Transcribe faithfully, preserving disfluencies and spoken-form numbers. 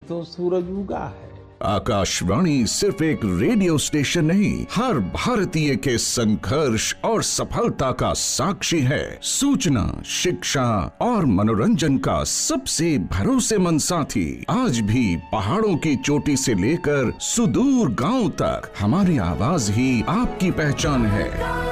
तो सूरज उगा है। आकाशवाणी सिर्फ एक रेडियो स्टेशन नहीं, हर भारतीय के संघर्ष और सफलता का साक्षी है। सूचना, शिक्षा और मनोरंजन का सबसे भरोसेमंद साथी। आज भी पहाड़ों की चोटी से लेकर सुदूर गांव तक हमारी आवाज ही आपकी पहचान है।